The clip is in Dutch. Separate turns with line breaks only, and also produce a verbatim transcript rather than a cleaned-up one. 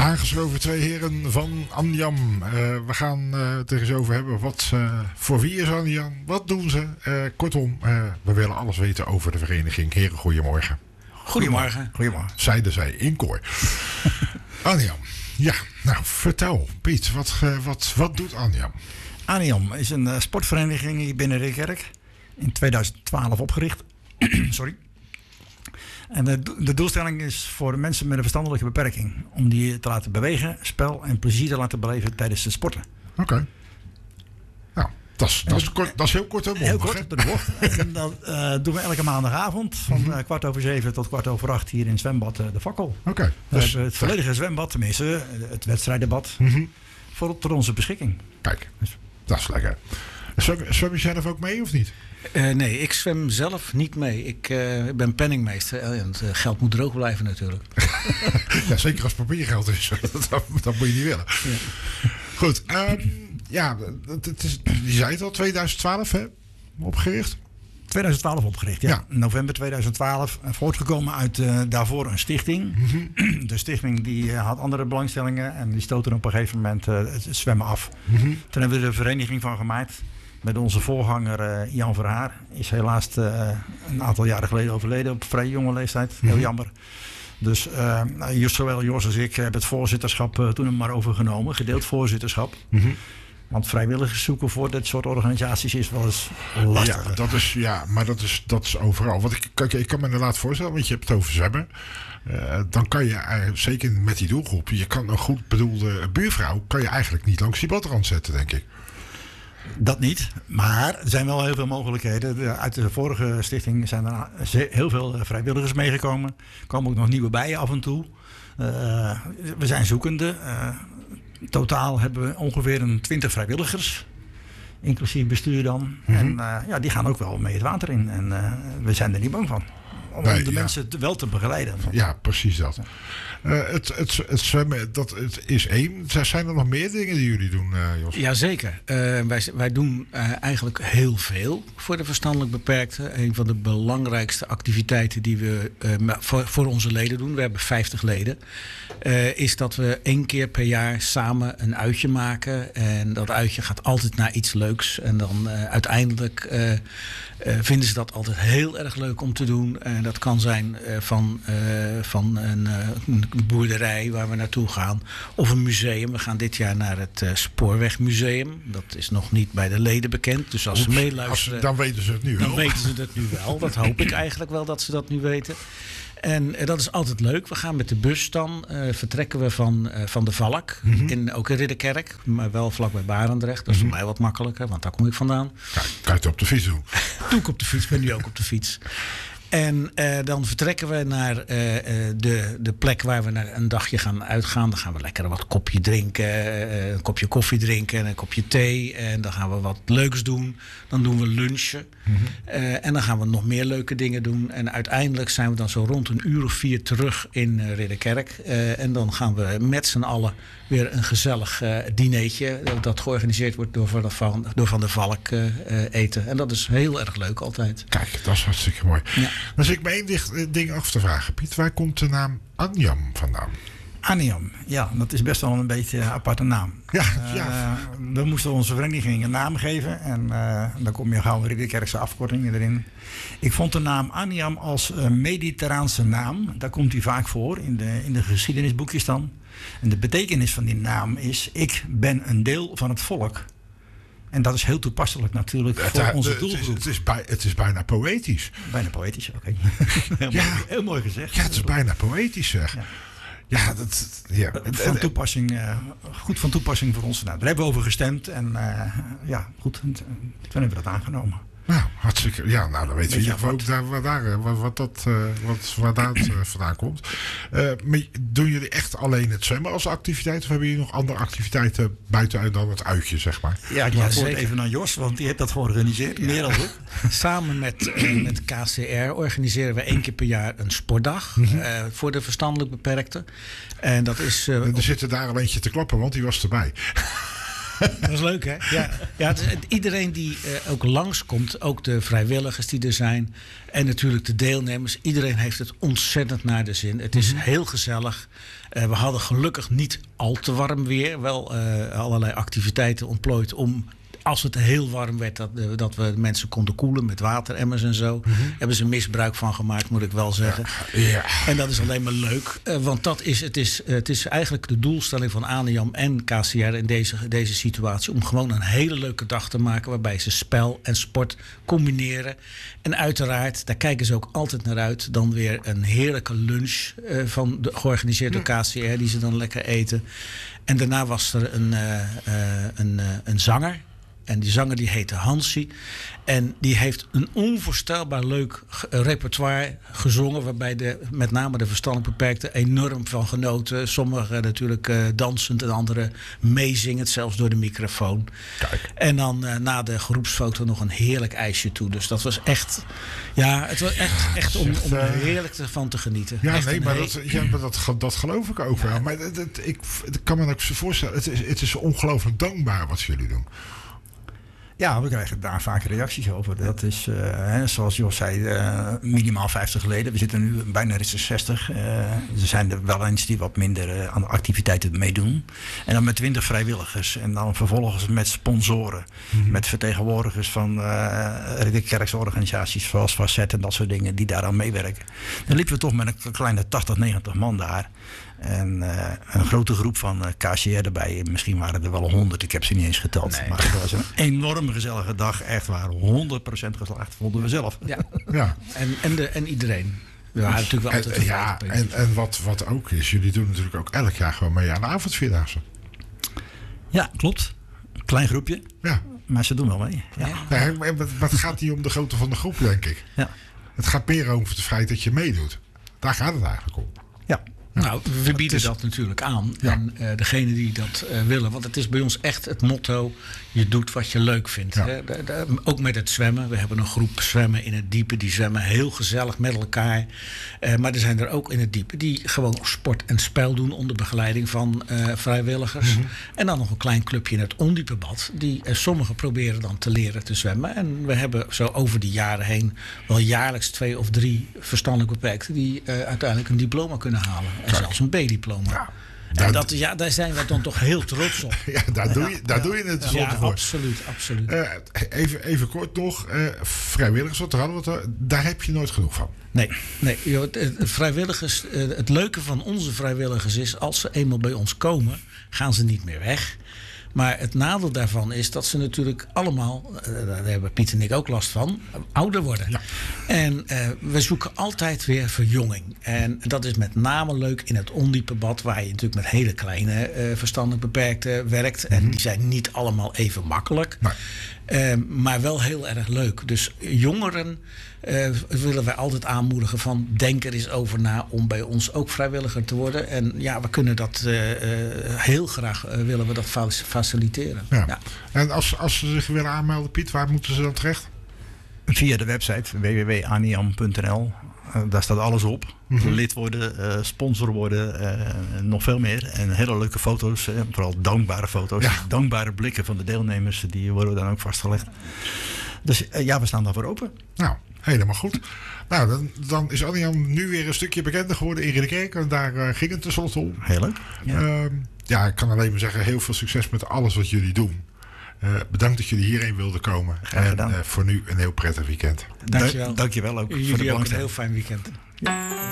Aangeschoven twee heren van Anjam. Uh, we gaan uh, het er eens over hebben. Wat, uh, voor wie is Anjam? Wat doen ze? Uh, kortom, uh, we willen alles weten over de vereniging. Heren, goedemorgen.
Goedemorgen.
Goedemorgen.
Zeiden zij in koor. Anjam. Ja, nou vertel Piet, wat, uh, wat, wat doet Anjam?
Anjam is een uh, sportvereniging hier binnen Ridderkerk. In tweeduizend twaalf opgericht. Sorry. En de, de doelstelling is voor de mensen met een verstandelijke beperking. Om die te laten bewegen, spel en plezier te laten beleven tijdens het sporten.
Oké. Okay. Nou, dat is, dat, is kort, dat is heel kort en bondig.
Heel kort, door de bocht. En dat uh, doen we elke maandagavond. Van uh, kwart over zeven tot kwart over acht hier in het zwembad uh, De Fakkel.
Oké. Okay.
We dus, hebben het volledige zwembad, tenminste het wedstrijdenbad, mm-hmm. voor tot onze beschikking.
Kijk, dat is lekker. Zwem, zwem je zelf ook mee of niet?
Uh, nee, ik zwem zelf niet mee. Ik uh, ben penningmeester en het uh, geld moet droog blijven natuurlijk.
Ja, zeker als papiergeld is. dat, dat moet je niet willen. Ja. Goed, um, ja, het is, je zei het al, tweeduizend twaalf hè, opgericht?
tweeduizend twaalf opgericht, ja. ja. November tweeduizend twaalf. Voortgekomen uit uh, daarvoor een stichting. Mm-hmm. De stichting die uh, had andere belangstellingen en die stoten op een gegeven moment uh, het zwemmen af. Mm-hmm. Toen hebben we er een vereniging van gemaakt. Met onze voorganger uh, Jan Verhaar. Is helaas uh, een aantal jaren geleden overleden op vrij jonge leeftijd. Heel mm-hmm. jammer. Dus uh, zowel Jos als ik hebben het voorzitterschap uh, toen maar overgenomen. Gedeeld voorzitterschap. Mm-hmm. Want vrijwilligers zoeken voor dit soort organisaties is wel eens lastig.
Ja, dat is, ja maar dat is, dat is overal. Want ik, kijk, ik kan me inderdaad voorstellen, want je hebt het over zwemmen. Uh, dan kan je, uh, zeker met die doelgroep, je kan een goed bedoelde buurvrouw, kan je eigenlijk niet langs die badrand zetten, denk ik.
Dat niet, maar er zijn wel heel veel mogelijkheden. De, uit de vorige stichting zijn er heel veel vrijwilligers meegekomen. Er komen ook nog nieuwe bij af en toe. Uh, we zijn zoekende. Uh, totaal hebben we ongeveer een twintig vrijwilligers. Inclusief bestuur dan. Mm-hmm. En uh, ja, die gaan ook wel mee het water in. En uh, we zijn er niet bang van. Om nee, de ja. mensen te, wel te begeleiden.
Ja, precies dat. Uh, het, het, het zwemmen, dat het is één. Zijn er nog meer dingen die jullie doen, uh, Jos?
Jazeker. Uh, wij, wij doen uh, eigenlijk heel veel voor de verstandelijk beperkten. Een van de belangrijkste activiteiten die we uh, voor, voor onze leden doen, we hebben vijftig leden, uh, is dat we één keer per jaar samen een uitje maken. En dat uitje gaat altijd naar iets leuks. En dan uh, uiteindelijk uh, uh, vinden ze dat altijd heel erg leuk om te doen. En dat kan zijn uh, van, uh, van een, uh, een boerderij waar we naartoe gaan. Of een museum. We gaan dit jaar naar het uh, Spoorwegmuseum. Dat is nog niet bij de leden bekend. Dus als
Oeps,
ze meeluisteren...
Als, dan weten ze het nu wel.
Dan weten ze het nu wel. Dat hoop ik eigenlijk wel dat ze dat nu weten. En uh, dat is altijd leuk. We gaan met de bus dan. Uh, vertrekken we van, uh, van de Valk. Mm-hmm. In, ook in Ridderkerk. Maar wel vlakbij Barendrecht. Dat is mm-hmm. voor mij wat makkelijker. Want daar kom ik vandaan.
Kijk, kan je het op de fiets doen?
Doe ik op de fiets. Ben nu ook op de fiets. En uh, dan vertrekken we naar uh, de, de plek waar we naar een dagje gaan uitgaan. Dan gaan we lekker wat kopje drinken, uh, een kopje koffie drinken en een kopje thee. En dan gaan we wat leuks doen. Dan doen we lunchen. Mm-hmm. Uh, en dan gaan we nog meer leuke dingen doen. En uiteindelijk zijn we dan zo rond een uur of vier terug in uh, Ridderkerk. Uh, en dan gaan we met z'n allen weer een gezellig uh, dinertje. Dat georganiseerd wordt door Van, van, door van der Valk uh, uh, eten. En dat is heel erg leuk altijd.
Kijk, dat is hartstikke mooi. Ja. Dan zit ik me één ding af te vragen. Piet, waar komt de naam Anjam vandaan?
Anjam, ja, dat is best wel een beetje een aparte naam.
Ja, ja.
Uh, we moesten onze vereniging een naam geven. En uh, dan kom je gauw een Ridderkerkse afkorting erin. Ik vond de naam Anjam als uh, mediterraanse naam. Daar komt hij vaak voor in de, in de geschiedenisboekjes dan. En de betekenis van die naam is: ik ben een deel van het volk. En dat is heel toepasselijk natuurlijk voor ja, onze doelgroep.
Het is, het, is bij, het is bijna poëtisch.
Bijna poëtisch, oké. Okay. heel,
ja.
mooi, heel mooi gezegd.
Ja, het is bijna poëtisch zeg. Ja. Ja, dat, ja.
Van toepassing, uh, goed van toepassing voor ons. Nou, daar hebben we over gestemd en uh, ja, goed, toen hebben we dat aangenomen.
Nou, hartstikke. Ja, nou dan weten we ja, ook daar, waar, daar, waar, wat dat, uh, wat, waar dat uh, vandaan komt. Uh, maar doen jullie echt alleen het zwemmen als activiteit? Of hebben jullie nog andere activiteiten buiten dan het uitje, zeg maar?
Ja, ik ja, laat het even aan Jos, want die heeft dat georganiseerd. Ja. Meer dan ik.
Samen met, uh, met K C R organiseren we één keer per jaar een sportdag. Mm-hmm. uh, voor de verstandelijk beperkten. En dat is... Uh,
er zitten daar een eentje te klappen, want die was erbij.
Dat is leuk, hè? Ja, ja het is, het, iedereen die uh, ook langskomt, ook de vrijwilligers die er zijn en natuurlijk de deelnemers, iedereen heeft het ontzettend naar de zin. Het is mm-hmm. heel gezellig. Uh, we hadden gelukkig niet al te warm weer. Wel uh, allerlei activiteiten ontplooid om, als het heel warm werd, dat, uh, dat we mensen konden koelen met wateremmers en zo. Mm-hmm. Hebben ze misbruik van gemaakt, moet ik wel zeggen. Ja. Ja. En dat is alleen maar leuk. Uh, want dat is, het, is, uh, het is eigenlijk de doelstelling van ANIAM en K C R in deze, deze situatie. Om gewoon een hele leuke dag te maken waarbij ze spel en sport combineren. En uiteraard, daar kijken ze ook altijd naar uit. Dan weer een heerlijke lunch uh, van de, georganiseerd door K C R. Die ze dan lekker eten. En daarna was er een, uh, uh, een, uh, een zanger. En die zanger die heette Hansie. En die heeft een onvoorstelbaar leuk repertoire gezongen. Waarbij de, met name de verstandelijk beperkten enorm van genoten. Sommigen natuurlijk uh, dansend en anderen meezingend. Zelfs door de microfoon. Kijk. En dan uh, na de groepsfoto nog een heerlijk ijsje toe. Dus dat was echt... Ja, het was echt, echt om, om er heerlijk van te genieten.
Ja,
echt
nee, maar,
he-
dat, ja, maar dat, dat geloof ik ook ja. wel. Maar dat, dat, ik, ik kan me ook voorstellen. Het is, het is ongelooflijk dankbaar wat jullie doen.
Ja, we krijgen daar vaak reacties over. Dat is, uh, hè, zoals Jos zei, uh, minimaal vijftig leden. We zitten nu bijna in zestig. Uh, er zijn er wel eens die wat minder uh, aan de activiteiten meedoen. En dan met twintig vrijwilligers. En dan vervolgens met sponsoren. Mm-hmm. Met vertegenwoordigers van uh, de kerksorganisaties zoals Facet en dat soort dingen die daaraan meewerken. Dan liepen we toch met een kleine tachtig, negentig man daar. En uh, een grote groep van uh, K C R erbij. Misschien waren er wel honderd. Ik heb ze niet eens geteld. Nee. Maar het was een enorm gezellige dag. Echt waar. honderd procent geslaagd vonden we zelf.
Ja. ja. En, en, de, en iedereen. We waren natuurlijk wel altijd
en, ja, en, en wat, wat ook is. Jullie doen natuurlijk ook elk jaar gewoon mee aan de avondvierdaagse.
Ja, klopt. Klein groepje. Ja. Maar ze doen wel mee. Ja.
Ja. Nee, maar het gaat niet om de grootte van de groep, denk ik. Ja. Het gaat meer over het feit dat je meedoet. Daar gaat het eigenlijk om.
Ja.
Nou, we bieden is, dat natuurlijk aan. Ja. En uh, degene die dat uh, willen. Want het is bij ons echt het motto. Je doet wat je leuk vindt. Ja. Hè? De, de, ook met het zwemmen. We hebben een groep zwemmen in het diepe. Die zwemmen heel gezellig met elkaar. Uh, maar er zijn er ook in het diepe. Die gewoon sport en spel doen. Onder begeleiding van uh, vrijwilligers. Mm-hmm. En dan nog een klein clubje in het ondiepe bad. Die uh, sommigen proberen dan te leren te zwemmen. En we hebben zo over die jaren heen. Wel jaarlijks twee of drie verstandelijk beperkten. Die uh, uiteindelijk een diploma kunnen halen. En Kijk. zelfs een B-diploma. Ja. En dat, ja, daar zijn we dan toch heel trots op.
Ja, daar doe je, daar ja. doe je het
ja,
voor.
Absoluut, absoluut.
Uh, even, even kort nog. Uh, vrijwilligers, wat hadden we het, daar heb je nooit genoeg van.
Nee, nee joh, het, het, vrijwilligers, het leuke van onze vrijwilligers is... als ze eenmaal bij ons komen, gaan ze niet meer weg... Maar het nadeel daarvan is dat ze natuurlijk allemaal, daar hebben Piet en ik ook last van, ouder worden. Ja. En uh, we zoeken altijd weer verjonging. En dat is met name leuk in het ondiepe bad, waar je natuurlijk met hele kleine uh, verstandelijk beperkten werkt. Mm-hmm. En die zijn niet allemaal even makkelijk. Nee. Uh, maar wel heel erg leuk. Dus jongeren uh, willen wij altijd aanmoedigen van denk er eens over na om bij ons ook vrijwilliger te worden. En ja, we kunnen dat uh, uh, heel graag uh, willen we dat faciliteren. Ja. Ja.
En als, als ze zich willen aanmelden, Piet, waar moeten ze dan terecht?
Via de website w w w punt aniam punt n l. Uh, daar staat alles op. Mm-hmm. Lid worden, uh, sponsor worden, uh, nog veel meer. En hele leuke foto's, uh, vooral dankbare foto's. Ja. Dankbare blikken van de deelnemers, die worden dan ook vastgelegd. Dus uh, ja, we staan daarvoor open.
Nou, helemaal goed. Nou, dan, dan is Aniam nu weer een stukje bekender geworden in Ridderkerk. En daar uh, ging het tenslotte om.
Heel leuk.
Ja. Uh, ja, ik kan alleen maar zeggen, heel veel succes met alles wat jullie doen. Uh, bedankt dat jullie hierheen wilden komen.
Graag gedaan.
En uh, voor nu een heel prettig weekend.
Dankjewel.
Dankjewel ook.
Jullie
voor de
ook een heel fijn weekend. Ja.